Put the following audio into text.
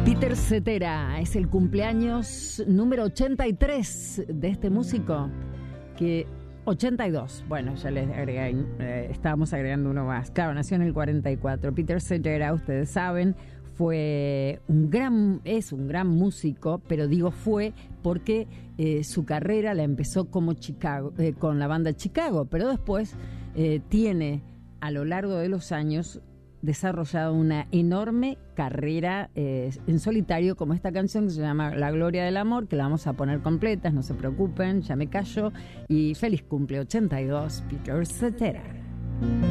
Peter Cetera es el cumpleaños número 83 de este músico, que 82, bueno, ya les agregué, estábamos agregando uno más. Claro, nació en el 44. Peter Cetera, ustedes saben, es un gran músico, pero digo fue porque su carrera la empezó como Chicago, con la banda Chicago, pero después tiene a lo largo de los años desarrollado una enorme carrera en solitario, como esta canción que se llama La Gloria del Amor, que la vamos a poner completa, no se preocupen, ya me callo, y feliz cumple 82, Peter Cetera.